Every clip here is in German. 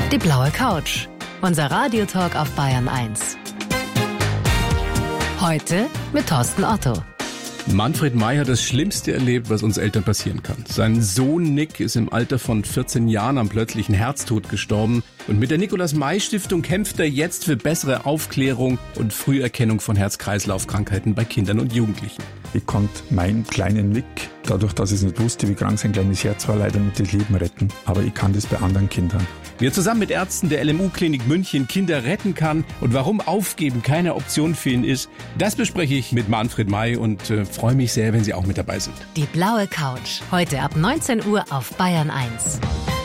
Die blaue Couch. Unser Radiotalk auf Bayern 1. Heute mit Thorsten Otto. Manfred May hat das Schlimmste erlebt, was uns Eltern passieren kann. Sein Sohn Nick ist im Alter von 14 Jahren am plötzlichen Herztod gestorben. Und mit der Nikolaus-May-Stiftung kämpft er jetzt für bessere Aufklärung und Früherkennung von Herz-Kreislauf-Krankheiten bei Kindern und Jugendlichen. Ich konnte meinen kleinen Nick, dadurch, dass ich es nicht wusste, wie krank sein kleines Herz war, leider nicht das Leben retten. Aber ich kann das bei anderen Kindern. Wie er zusammen mit Ärzten der LMU-Klinik München Kinder retten kann und warum Aufgeben keine Option für ihn ist, das bespreche ich mit Manfred May und freue mich sehr, wenn Sie auch mit dabei sind. Die blaue Couch. Heute ab 19 Uhr auf Bayern 1.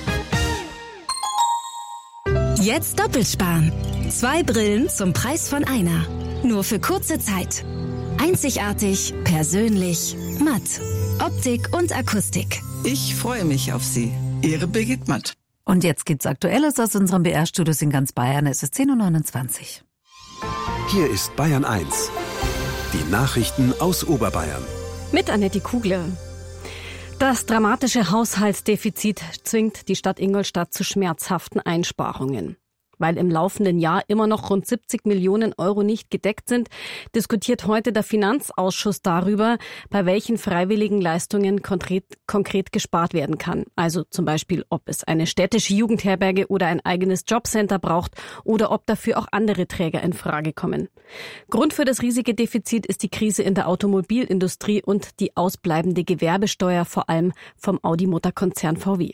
Jetzt doppelt sparen. 2 Brillen zum Preis von einer. Nur für kurze Zeit. Einzigartig, persönlich, matt. Optik und Akustik. Ich freue mich auf Sie. Ihre Birgit Matt. Und jetzt gibt's Aktuelles aus unserem BR-Studios in ganz Bayern. Es ist 10:29 Uhr. Hier ist Bayern 1. Die Nachrichten aus Oberbayern. Mit Annette Kugler. Das dramatische Haushaltsdefizit zwingt die Stadt Ingolstadt zu schmerzhaften Einsparungen. Weil im laufenden Jahr immer noch rund 70 Millionen Euro nicht gedeckt sind, diskutiert heute der Finanzausschuss darüber, bei welchen freiwilligen Leistungen konkret gespart werden kann. Also zum Beispiel, ob es eine städtische Jugendherberge oder ein eigenes Jobcenter braucht oder ob dafür auch andere Träger in Frage kommen. Grund für das riesige Defizit ist die Krise in der Automobilindustrie und die ausbleibende Gewerbesteuer, vor allem vom Audi-Motorkonzern VW.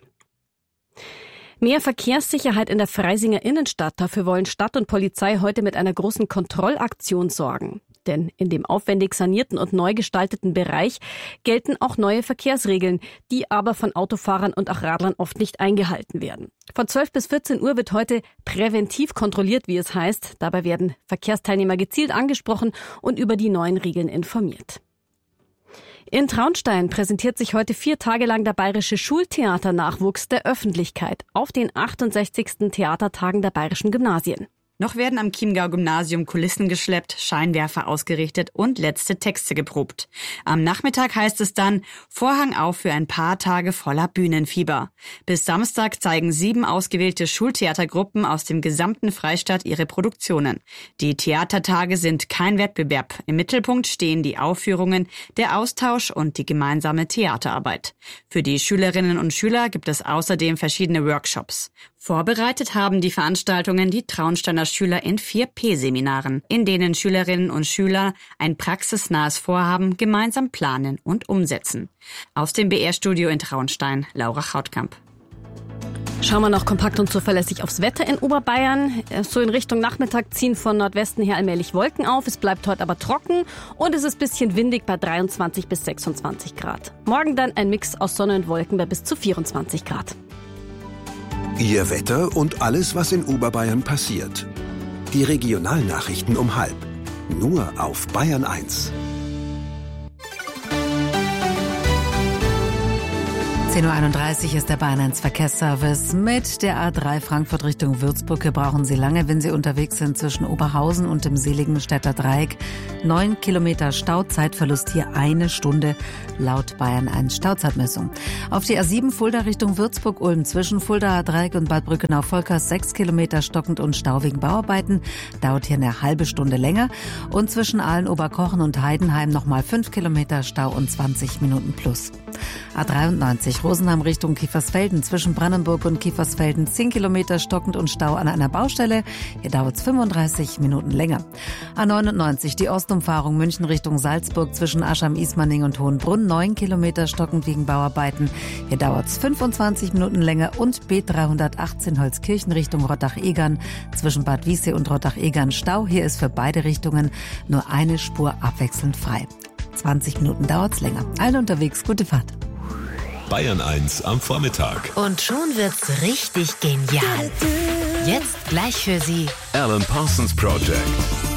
Mehr Verkehrssicherheit in der Freisinger Innenstadt. Dafür wollen Stadt und Polizei heute mit einer großen Kontrollaktion sorgen. Denn in dem aufwendig sanierten und neu gestalteten Bereich gelten auch neue Verkehrsregeln, die aber von Autofahrern und auch Radlern oft nicht eingehalten werden. Von 12 bis 14 Uhr wird heute präventiv kontrolliert, wie es heißt. Dabei werden Verkehrsteilnehmer gezielt angesprochen und über die neuen Regeln informiert. In Traunstein präsentiert sich heute 4 Tage lang der bayerische Schultheaternachwuchs der Öffentlichkeit auf den 68. Theatertagen der bayerischen Gymnasien. Noch werden am Chiemgau-Gymnasium Kulissen geschleppt, Scheinwerfer ausgerichtet und letzte Texte geprobt. Am Nachmittag heißt es dann, Vorhang auf für ein paar Tage voller Bühnenfieber. Bis Samstag zeigen 7 ausgewählte Schultheatergruppen aus dem gesamten Freistaat ihre Produktionen. Die Theatertage sind kein Wettbewerb. Im Mittelpunkt stehen die Aufführungen, der Austausch und die gemeinsame Theaterarbeit. Für die Schülerinnen und Schüler gibt es außerdem verschiedene Workshops. Vorbereitet haben die Veranstaltungen die Traunsteiner Schüler in 4 P-Seminaren, in denen Schülerinnen und Schüler ein praxisnahes Vorhaben gemeinsam planen und umsetzen. Aus dem BR-Studio in Traunstein, Laura Chautkamp. Schauen wir noch kompakt und zuverlässig aufs Wetter in Oberbayern. So in Richtung Nachmittag ziehen von Nordwesten her allmählich Wolken auf. Es bleibt heute aber trocken und es ist ein bisschen windig bei 23 bis 26 Grad. Morgen dann ein Mix aus Sonne und Wolken bei bis zu 24 Grad. Ihr Wetter und alles, was in Oberbayern passiert. Die Regionalnachrichten um 12:30. Nur auf Bayern 1. 10:31 Uhr ist der Bayern 1 Verkehrsservice. Mit der A3 Frankfurt Richtung Würzburg brauchen Sie lange, wenn Sie unterwegs sind zwischen Oberhausen und dem Seligenstädter Dreieck. 9 Kilometer Stau, Zeitverlust hier 1 Stunde laut Bayern 1 Stauzeitmessung. Auf die A7 Fulda Richtung Würzburg-Ulm zwischen Fulda Dreieck und Bad Brückenau-Volkers 6 Kilometer stockend und Stau wegen Bauarbeiten. Dauert hier eine halbe Stunde länger. Und zwischen Aalen-Oberkochen und Heidenheim nochmal 5 Kilometer Stau und 20 Minuten plus. A93 Rosenheim Richtung Kiefersfelden zwischen Brandenburg und Kiefersfelden 10 Kilometer stockend und Stau an einer Baustelle. Hier dauert es 35 Minuten länger. A99 die Ostumfahrung München Richtung Salzburg zwischen Aschheim-Ismaning und Hohenbrunn 9 Kilometer stockend wegen Bauarbeiten. Hier dauert es 25 Minuten länger und B318 Holzkirchen Richtung Rottach-Egern zwischen Bad Wiessee und Rottach-Egern Stau. Hier ist für beide Richtungen nur eine Spur abwechselnd frei. 20 Minuten dauert's länger. Allen unterwegs, gute Fahrt. Bayern 1 am Vormittag. Und schon wird's richtig genial. Jetzt gleich für Sie Alan Parsons Project.